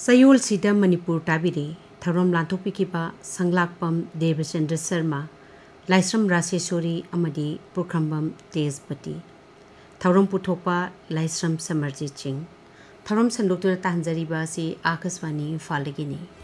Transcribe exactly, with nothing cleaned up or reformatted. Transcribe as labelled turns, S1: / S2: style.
S1: सयोल सिदा मणिपुर ताबिरे थरम लांथोपिकिबा संगलाकपम देवचंद्र शर्मा लाइस्रम रासेश्वरी अमदी पुरखंबम तेजपति थरम पुथोपा लाइस्रम समरजीत सिंह थरम संदोक्तुना तांजरीबा सी आकाशवाणी फालगिनी।